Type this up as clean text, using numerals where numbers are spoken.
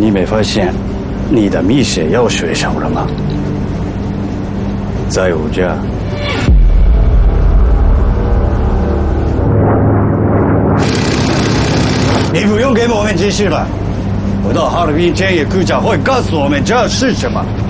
你没发现你的密写药水少了吗？在我家。你不用给我们解释了，我到哈尔滨田野估价会告诉我们这是什么。